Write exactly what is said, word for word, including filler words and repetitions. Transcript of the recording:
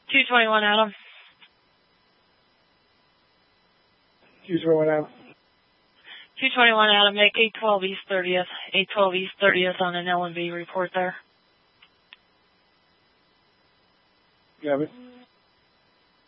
two twenty-one Adam. two twenty-one Adam. two twenty-one Adam, make eight twelve East thirtieth. eight twelve East thirtieth on an L and B report there. Got it.